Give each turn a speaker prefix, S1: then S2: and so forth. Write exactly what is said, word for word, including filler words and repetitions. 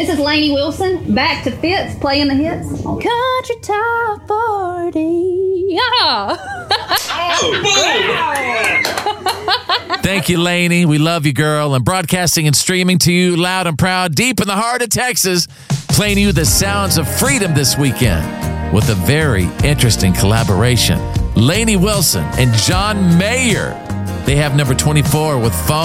S1: This is Lainey Wilson, back to Fitz, playing the hits. Country Top forty. Yeah.
S2: Oh, Thank you, Lainey. We love you, girl. And broadcasting and streaming to you loud and proud, deep in the heart of Texas, playing you the sounds of freedom this weekend with a very interesting collaboration. Lainey Wilson and John Mayer. They have number twenty-four with Phone.